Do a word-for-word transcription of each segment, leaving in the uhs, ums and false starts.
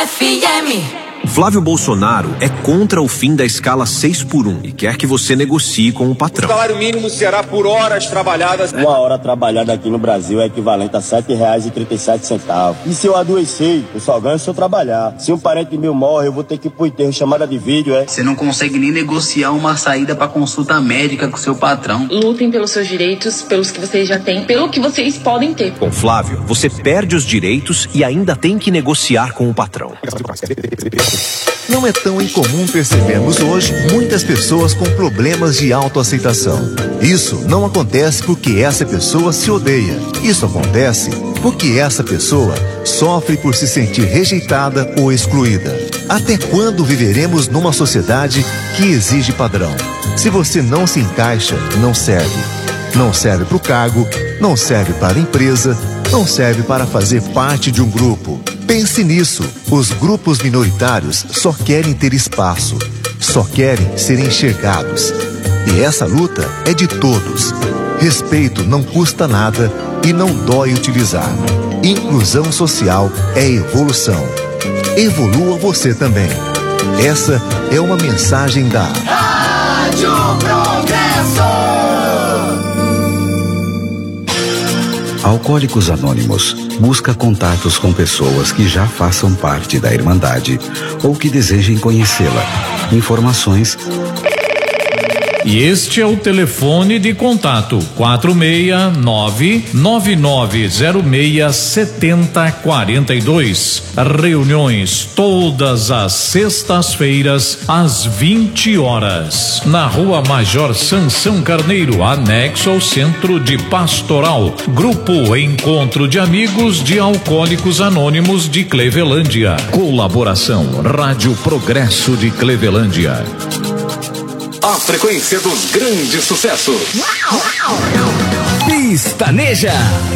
F M. Flávio Bolsonaro é contra o fim da escala seis por um e quer que você negocie com o patrão. O salário mínimo será por horas trabalhadas. Uma hora trabalhada aqui no Brasil é equivalente a sete reais e trinta e sete centavos. E se eu adoecer, eu só ganho se eu trabalhar. Se um parente meu morre, eu vou ter que ir pro enterro, chamada de vídeo, é? Você não consegue nem negociar uma saída pra consulta médica com seu patrão. Lutem pelos seus direitos, pelos que vocês já têm, pelo que vocês podem ter. Com Flávio, você perde os direitos e ainda tem que negociar com o patrão. Não é tão incomum percebermos hoje muitas pessoas com problemas de autoaceitação. Isso não acontece porque essa pessoa se odeia. Isso acontece porque essa pessoa sofre por se sentir rejeitada ou excluída. Até quando viveremos numa sociedade que exige padrão? Se você não se encaixa, não serve. Não serve para o cargo, não serve para a empresa, não serve para fazer parte de um grupo. Pense nisso. Os grupos minoritários só querem ter espaço, só querem ser enxergados. E essa luta é de todos. Respeito não custa nada e não dói utilizar. Inclusão social é evolução. Evolua você também. Essa é uma mensagem da Rádio Progresso. Alcoólicos Anônimos busca contatos com pessoas que já façam parte da Irmandade ou que desejem conhecê-la. Informações. E este é o telefone de contato: quatro seis nove, nove nove zero seis, sete zero quatro dois. Reuniões todas as sextas-feiras às vinte horas, na Rua Major Sansão Carneiro, anexo ao Centro de Pastoral. Grupo Encontro de Amigos de Alcoólicos Anônimos de Clevelândia. Colaboração Rádio Progresso de Clevelândia. A frequência dos grandes sucessos. Pistaneja.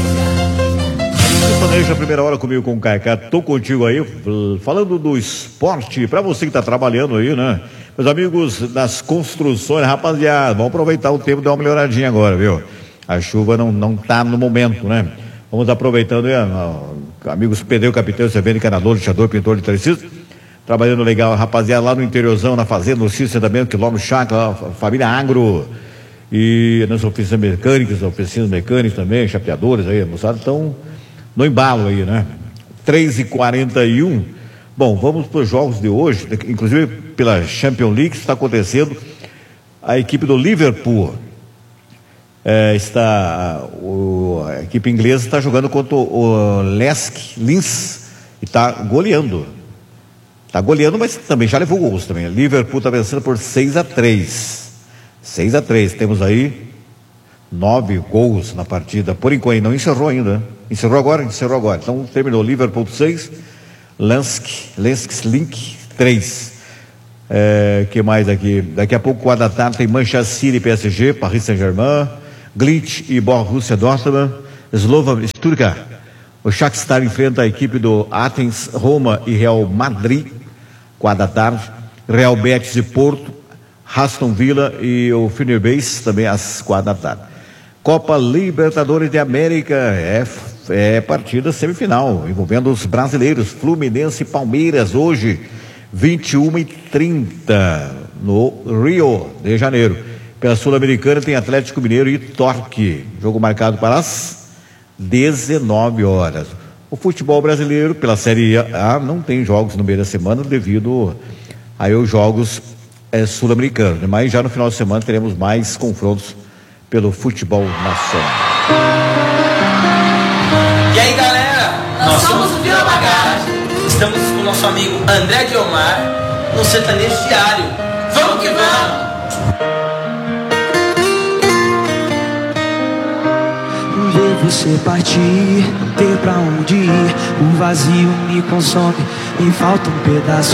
Pistaneja, primeira hora comigo com o Caiká. Tô contigo aí, falando do esporte, pra você que tá trabalhando aí, né? Meus amigos das construções, rapaziada, vamos aproveitar o tempo e dar uma melhoradinha agora, viu? A chuva não, não tá no momento, né? Vamos aproveitando aí, ó, amigos Pedreiro, Capitão, Servente, Encanador, Lixador, Pintor de Tricista. Trabalhando legal, rapaziada, lá no interiorzão, na fazenda, no Cício também, quilômetro chácara, família Agro. E nas oficinas mecânicas, oficinas mecânicas também, chapeadores aí, moçada, estão no embalo aí, né? três e quarenta e um. Bom, vamos para os jogos de hoje, inclusive pela Champions League, está acontecendo. A equipe do Liverpool é, está, o, a equipe inglesa está jogando contra o Lesk Linz e está goleando. Está goleando, mas também já levou gols também. Liverpool está vencendo por seis a três. seis a três. Temos aí nove gols na partida. Por enquanto, não encerrou ainda. Né? Encerrou agora? Encerrou agora. Então terminou Liverpool seis, Lensk, Lensk Link três. É, que mais aqui? Daqui a pouco, quatro da tarde, tem Manchester City, P S G, Paris Saint-Germain, Glitch e Borussia Dortmund, Slovan Stuttgart. O Shakhtar enfrenta a equipe do Athens, Roma e Real Madrid. Quatro da tarde, Real Betis e Porto, Aston Villa e o Fenerbahçe também às quatro da tarde. Copa Libertadores de América é, é partida semifinal, envolvendo os brasileiros, Fluminense e Palmeiras, hoje, vinte e uma e trinta, no Rio de Janeiro. Pela Sul-Americana tem Atlético Mineiro e Torque, jogo marcado para as dezenove horas. O futebol brasileiro, pela Série A, não tem jogos no meio da semana devido aí aos jogos é, sul-americanos, mas já no final de semana teremos mais confrontos pelo futebol nacional. E aí, galera, nós somos o Vila Bagagem. Estamos com o nosso amigo André Guiomar no Sertanejo Diário. Vamos que vamos! Ver você partir, não ter pra onde ir, o vazio me consome, me falta um pedaço